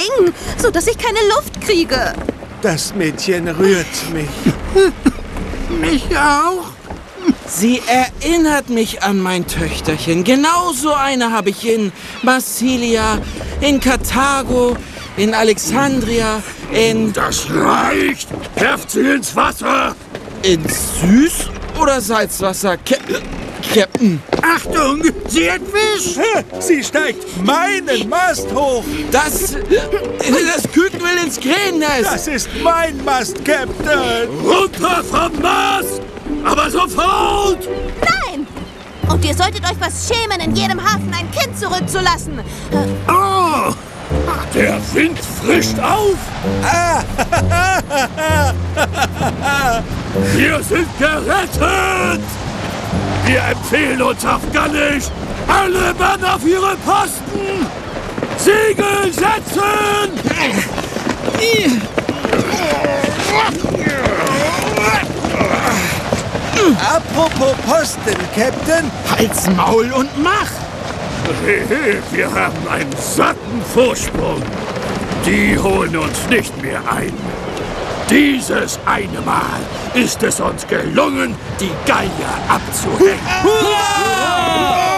Ring, sodass ich keine Luft kriege. Das Mädchen rührt mich. Mich auch. Sie erinnert mich an mein Töchterchen. Genau so eine habe ich in Massilia, in Karthago, in Alexandria, in... Das reicht! Werft sie ins Wasser! Ins Süß- oder Salzwasser, Captain? Achtung, sie entwischt. Sie steigt meinen Mast hoch. Das Küken will ins Krähennest. Das ist mein Mast, Captain. Runter vom Mast! Aber sofort! Nein! Und ihr solltet euch was schämen, in jedem Hafen ein Kind zurückzulassen. Oh! Der Wind frischt auf! Wir sind gerettet! Wir empfehlen uns auf Gallisch, alle Mann auf ihre Posten! Segel setzen! Apropos Posten, Captain. Halt's Maul und mach! Wir haben einen satten Vorsprung. Die holen uns nicht mehr ein. Dieses eine Mal ist es uns gelungen, die Geier abzuhängen. Hurra!